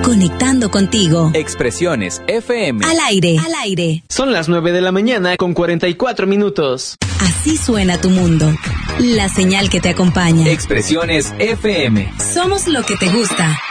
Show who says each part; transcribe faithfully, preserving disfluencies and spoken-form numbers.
Speaker 1: conectando contigo.
Speaker 2: Expresiones F M.
Speaker 1: Al aire, al aire.
Speaker 3: Son las nueve de la mañana con cuarenta y cuatro minutos.
Speaker 1: Así suena tu mundo. La señal que te acompaña.
Speaker 2: Expresiones F M.
Speaker 1: Somos lo que te gusta.